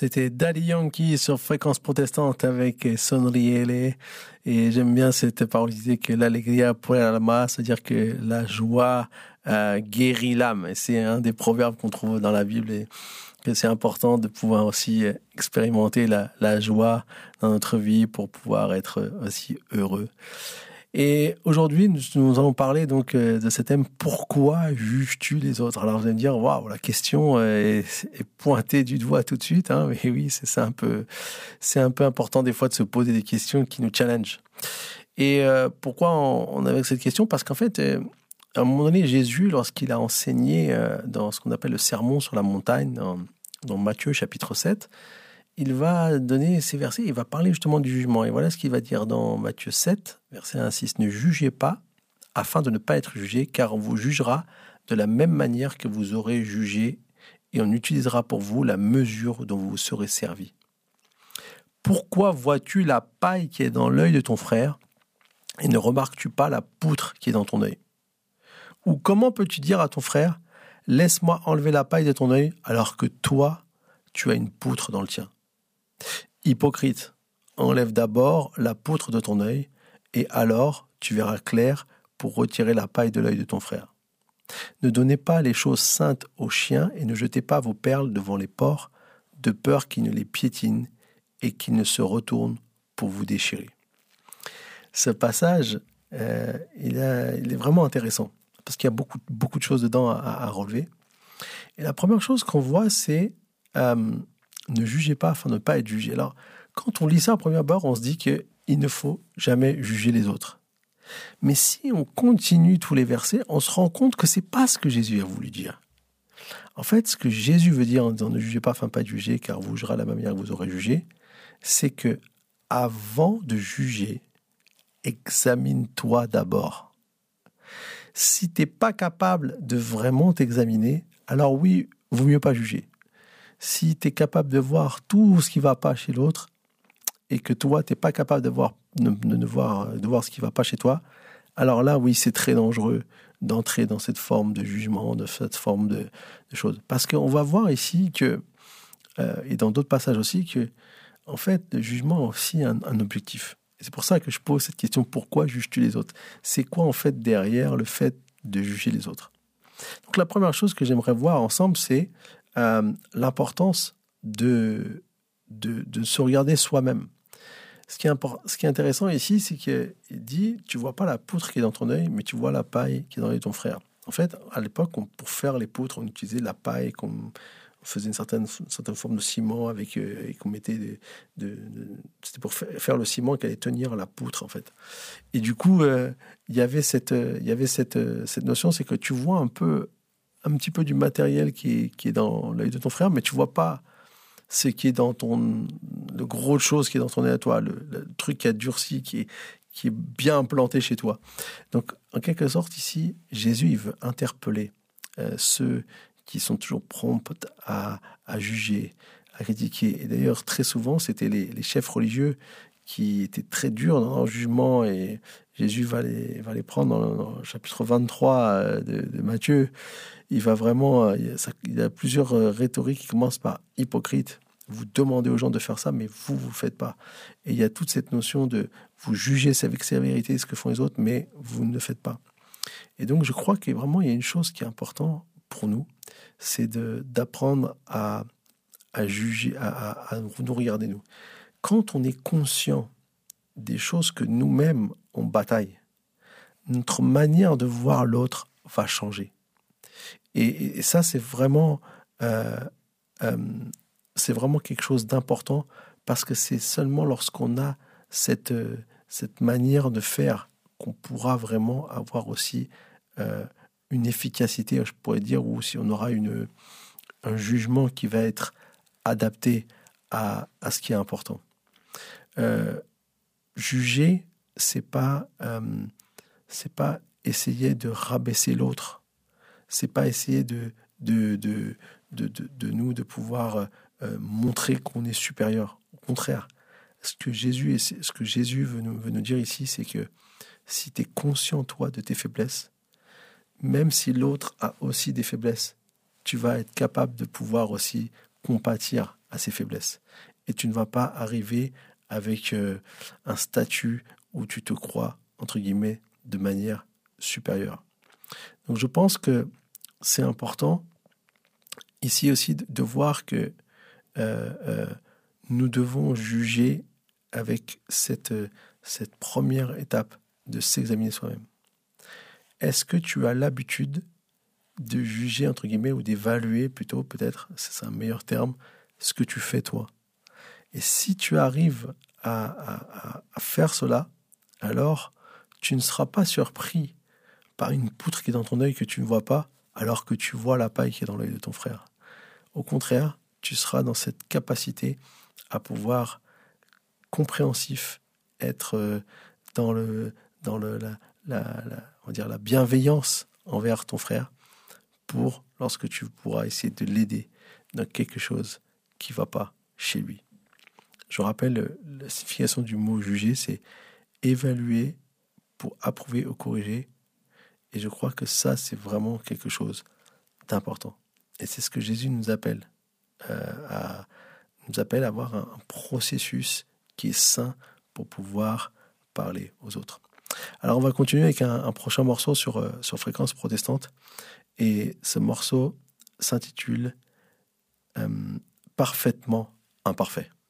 C'était Daddy Yankee sur Fréquence Protestante avec Sonriele. Et j'aime bien cette parole qui disait que l'allegria puer l'alma, c'est-à-dire que la joie guérit l'âme. Et c'est un des proverbes qu'on trouve dans la Bible et que c'est important de pouvoir aussi expérimenter la joie dans notre vie pour pouvoir être aussi heureux. Et aujourd'hui, nous allons parler donc de ce thème « Pourquoi juges-tu les autres ?» Alors vous allez me dire « Waouh, la question est pointée du doigt tout de suite. » Mais oui, c'est un peu important des fois de se poser des questions qui nous challengent. Et pourquoi on avait cette question ? Parce qu'en fait, à un moment donné, Jésus, lorsqu'il a enseigné dans ce qu'on appelle le sermon sur la montagne, dans Matthieu chapitre 7, il va donner ces versets, il va parler justement du jugement. Et voilà ce qu'il va dire dans Matthieu 7, verset 1 à 6. « Ne jugez pas, afin de ne pas être jugé, car on vous jugera de la même manière que vous aurez jugé, et on utilisera pour vous la mesure dont vous serez servi. Pourquoi vois-tu la paille qui est dans l'œil de ton frère, et ne remarques-tu pas la poutre qui est dans ton œil ? Ou comment peux-tu dire à ton frère, « Laisse-moi enlever la paille de ton œil, alors que toi, tu as une poutre dans le tien ?» Hypocrite, enlève d'abord la poutre de ton œil, et alors tu verras clair pour retirer la paille de l'œil de ton frère. Ne donnez pas les choses saintes aux chiens et ne jetez pas vos perles devant les porcs, de peur qu'ils ne les piétinent et qu'ils ne se retournent pour vous déchirer. Ce passage, il est vraiment intéressant, parce qu'il y a beaucoup de choses dedans à relever. Et la première chose qu'on voit, c'est ne jugez pas afin de ne pas être jugé. Alors, quand on lit ça à première abord, on se dit qu'il ne faut jamais juger les autres. Mais si on continue tous les versets, on se rend compte que ce n'est pas ce que Jésus a voulu dire. En fait, ce que Jésus veut dire en disant « ne jugez pas afin de ne pas être jugé, car vous jugerez de la même manière que vous aurez jugé », c'est que avant de juger, examine-toi d'abord. Si tu n'es pas capable de vraiment t'examiner, alors oui, il vaut mieux pas juger. Si tu es capable de voir tout ce qui ne va pas chez l'autre et que toi, tu n'es pas capable de voir ce qui ne va pas chez toi, alors là, oui, c'est très dangereux d'entrer dans cette forme de jugement, de cette forme de choses. Parce qu'on va voir ici que, et dans d'autres passages aussi, que en fait, le jugement a aussi un objectif. Et c'est pour ça que je pose cette question, pourquoi juges-tu les autres ? C'est quoi en fait derrière le fait de juger les autres ? Donc la première chose que j'aimerais voir ensemble, c'est l'importance de se regarder soi-même. Ce qui est intéressant ici, c'est qu'il dit, tu vois pas la poutre qui est dans ton œil, mais tu vois la paille qui est dans l'œil de ton frère. En fait, à l'époque, pour faire les poutres, on utilisait la paille, on faisait une certaine forme de ciment et qu'on mettait c'était pour faire le ciment qui allait tenir la poutre, en fait. Et du coup, il y avait cette notion, c'est que tu vois un petit peu du matériel qui est dans l'œil de ton frère, mais tu vois pas ce qui est dans le gros de choses qui est dans ton œil à toi, le truc qui a durci, qui est bien implanté chez toi. Donc, en quelque sorte, ici, Jésus, il veut interpeller ceux qui sont toujours prompts à juger, à critiquer. Et d'ailleurs, très souvent, c'était les chefs religieux qui étaient très durs dans leur jugement, et Jésus va les prendre dans le chapitre 23 de Matthieu. Il va vraiment, il y a plusieurs rhétoriques qui commencent par hypocrite. Vous demandez aux gens de faire ça, mais vous ne faites pas. Et il y a toute cette notion de vous jugez avec sévérité ce que font les autres, mais vous ne le faites pas. Et donc, je crois qu'il y a une chose qui est importante pour nous, c'est d'apprendre à juger, à nous regarder nous. Quand on est conscient des choses que nous-mêmes on bataille, notre manière de voir l'autre va changer. Et ça, c'est vraiment quelque chose d'important, parce que c'est seulement lorsqu'on a cette manière de faire qu'on pourra vraiment avoir aussi une efficacité, je pourrais dire, ou si on aura un jugement qui va être adapté à ce qui est important. Juger, c'est pas essayer de rabaisser l'autre. C'est pas essayer de nous de pouvoir montrer qu'on est supérieur. Au contraire, ce que Jésus veut nous dire ici, c'est que si tu es conscient, toi, de tes faiblesses, même si l'autre a aussi des faiblesses, tu vas être capable de pouvoir aussi compatir à ses faiblesses. Et tu ne vas pas arriver avec un statut où tu te crois, entre guillemets, de manière supérieure. Donc je pense que c'est important ici aussi de voir que nous devons juger avec cette première étape de s'examiner soi-même. Est-ce que tu as l'habitude de juger, entre guillemets, ou d'évaluer plutôt, peut-être, c'est un meilleur terme, ce que tu fais toi? Et si tu arrives à faire cela, alors tu ne seras pas surpris par une poutre qui est dans ton œil que tu ne vois pas, alors que tu vois la paille qui est dans l'œil de ton frère. Au contraire, tu seras dans cette capacité à pouvoir compréhensif, être dans on va dire la bienveillance envers ton frère, pour lorsque tu pourras essayer de l'aider dans quelque chose qui ne va pas chez lui. Je rappelle, la signification du mot juger, c'est évaluer pour approuver ou corriger. Et je crois que ça, c'est vraiment quelque chose d'important. Et c'est ce que Jésus nous appelle à avoir un processus qui est sain pour pouvoir parler aux autres. Alors on va continuer avec un prochain morceau sur Fréquence protestante. Et ce morceau s'intitule Parfaitement imparfait.